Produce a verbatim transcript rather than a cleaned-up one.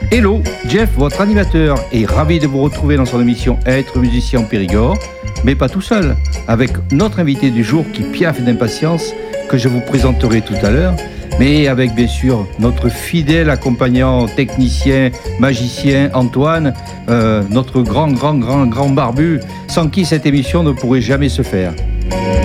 Hello, Jeff, votre animateur, est ravi de vous retrouver dans son émission Être musicien en Périgord, mais pas tout seul, avec notre invité du jour qui piaffe d'impatience, que je vous présenterai tout à l'heure, mais avec bien sûr notre fidèle accompagnant, technicien, magicien Antoine, euh, notre grand, grand, grand, grand barbu, sans qui cette émission ne pourrait jamais se faire.